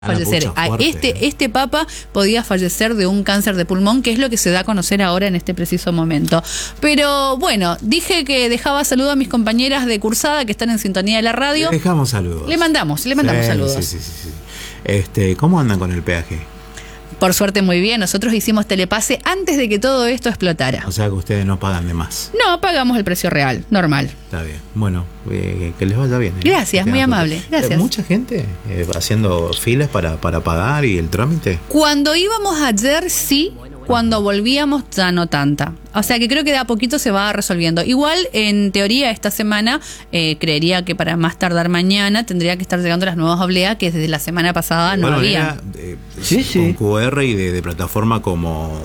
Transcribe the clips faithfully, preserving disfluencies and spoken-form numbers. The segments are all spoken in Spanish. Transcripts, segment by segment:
fallecer. A este, este papa podía fallecer de un cáncer de pulmón, que es lo que se da a conocer ahora en este preciso momento. Pero bueno, dije que dejaba saludo a mis compañeras de cursada que están en sintonía de la radio. Le dejamos saludos. Le mandamos, le mandamos sí, saludos. Sí, sí, sí, sí. Este, ¿cómo andan con el peaje? Por suerte muy bien, nosotros hicimos telepase antes de que todo esto explotara. O sea que ustedes no pagan de más. No, pagamos el precio real, normal. Está bien, bueno, eh, que les vaya bien. ¿eh? Gracias, muy amable, gracias. ¿Mucha gente eh, haciendo filas para, para pagar y el trámite? Cuando íbamos ayer sí, cuando volvíamos ya no tanta. O sea que creo que de a poquito se va resolviendo. Igual, en teoría, esta semana, eh, creería que para más tardar mañana tendría que estar llegando las nuevas obleas que desde la semana pasada no bueno, había. Era, eh, sí, sí. Con Q R y de, de plataforma como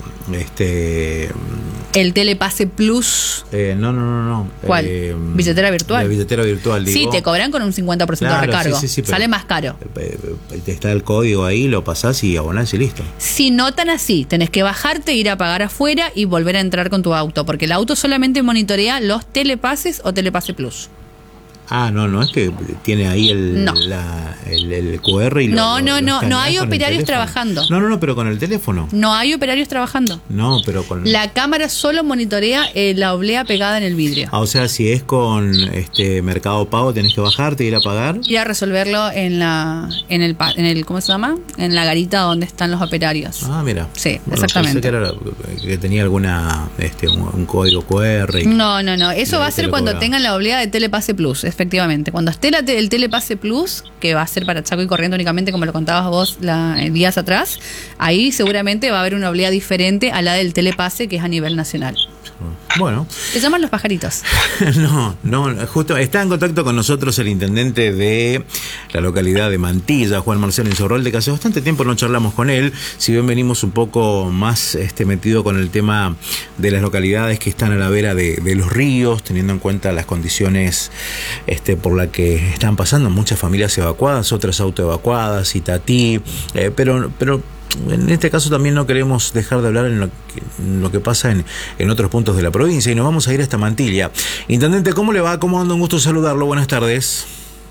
este el Telepase Plus. Eh, no, no, no, no. ¿Cuál? Eh, billetera virtual. La billetera virtual, digo. Sí, te cobran con un cincuenta por ciento claro, de recargo. Sí, sí, sí, sale más caro. Está el código ahí, lo pasás y abonás y listo. Si no tan así, tenés que bajarte, ir a pagar afuera y volver a entrar con tu auto, porque el auto solamente monitorea los telepases o Telepase Plus. Ah, no, no es que tiene ahí el, no. la, el, el Q R y lo, No, no, lo, no, no hay operarios trabajando. No, no, no, pero con el teléfono. No hay operarios trabajando. No, pero con... La cámara solo monitorea eh, la oblea pegada en el vidrio. Ah, o sea, si es con este Mercado Pago, tenés que bajarte, ir a pagar. Ir a resolverlo en la, en el, en el, ¿cómo se llama? En la garita donde están los operarios. Ah, mira. Sí, bueno, exactamente. Que, era, que tenía alguna, este, un, un código Q R. Y no, no, no. Eso va a ser cuando tengan la oblea de Telepase Plus, efectivamente. Cuando esté la, el Telepase Plus, que va a ser para Chaco y Corrientes únicamente, como lo contabas vos la, días atrás, ahí seguramente va a haber una oblea diferente a la del Telepase, que es a nivel nacional. Bueno. ¿Te llaman los pajaritos? No, no, justo está en contacto con nosotros el intendente de la localidad de Mantilla, Juan Marcelo Insaurralde, que hace bastante tiempo no charlamos con él, si bien venimos un poco más este, metido con el tema de las localidades que están a la vera de, de los ríos, teniendo en cuenta las condiciones este, por las que están pasando muchas familias evacuadas, otras autoevacuadas, Itatí, eh, pero... pero en este caso también no queremos dejar de hablar en lo que, en lo que pasa en, en otros puntos de la provincia y nos vamos a ir hasta Mantilla. Intendente, ¿cómo le va? ¿Cómo anda? Un gusto saludarlo. Buenas tardes.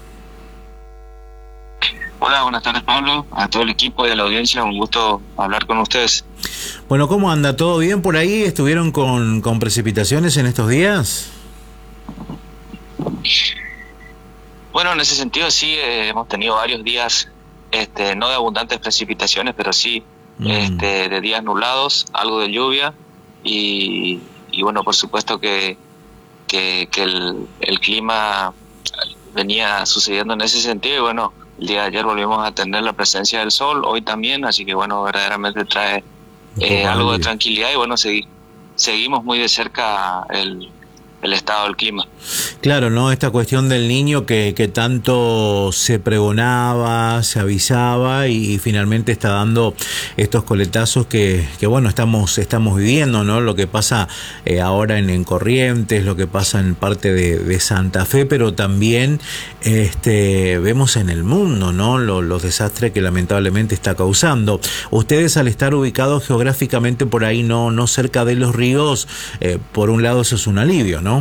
Hola, buenas tardes, Pablo. A todo el equipo y a la audiencia, un gusto hablar con ustedes. Bueno, ¿cómo anda? ¿Todo bien por ahí? ¿Estuvieron con, con precipitaciones en estos días? Bueno, en ese sentido sí, eh, hemos tenido varios días Este, no de abundantes precipitaciones, pero sí mm. este, de días nublados, algo de lluvia y, y bueno, por supuesto que, que, que el, el clima venía sucediendo en ese sentido y bueno, el día de ayer volvimos a tener la presencia del sol, hoy también, así que bueno, verdaderamente trae eh, algo de tranquilidad y bueno, segui, seguimos muy de cerca el el estado del clima. Claro, ¿no? Esta cuestión del niño que, que tanto se pregonaba, se avisaba y, y finalmente está dando estos coletazos que, que bueno, estamos estamos viviendo, ¿no? Lo que pasa eh, ahora en, en Corrientes, lo que pasa en parte de, de Santa Fe, pero también este vemos en el mundo, ¿no? Los, los desastres que lamentablemente está causando. Ustedes al estar ubicados geográficamente por ahí, no, no cerca de los ríos, eh, por un lado eso es un alivio, ¿no?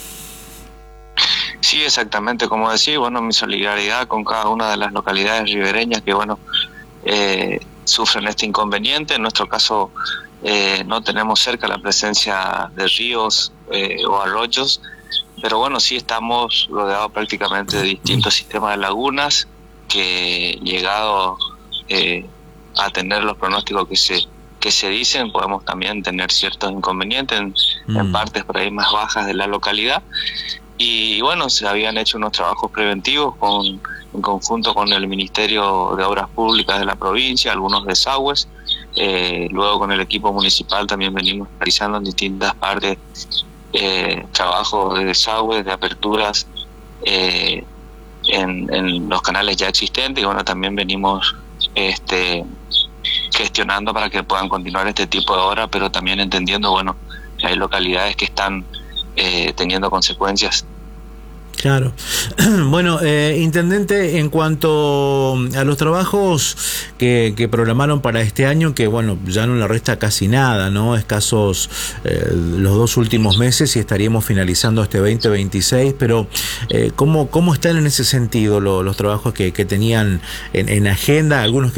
Sí, exactamente, como decía, bueno, mi solidaridad con cada una de las localidades ribereñas que, bueno, eh, sufren este inconveniente. En nuestro caso, eh, no tenemos cerca la presencia de ríos eh, o arroyos, pero bueno, sí estamos rodeados prácticamente de distintos sistemas de lagunas que, llegado eh, a tener los pronósticos que se que se dicen, podemos también tener ciertos inconvenientes en, mm. en partes por ahí más bajas de la localidad. Y bueno, se habían hecho unos trabajos preventivos con, en conjunto con el Ministerio de Obras Públicas de la provincia, algunos desagües. Eh, luego con el equipo municipal también venimos realizando en distintas partes eh, trabajos de desagües, de aperturas eh, en, en los canales ya existentes. Y bueno, también venimos este gestionando para que puedan continuar este tipo de obras, pero también entendiendo, bueno, que hay localidades que están eh, teniendo consecuencias. Claro. Bueno, eh, intendente, en cuanto a los trabajos que, que programaron para este año, que bueno, ya no le resta casi nada, ¿no? Escasos eh, los dos últimos meses y estaríamos finalizando este veinte veintiséis, pero eh, ¿cómo, cómo están en ese sentido lo, los trabajos que, que tenían en, en agenda? Algunos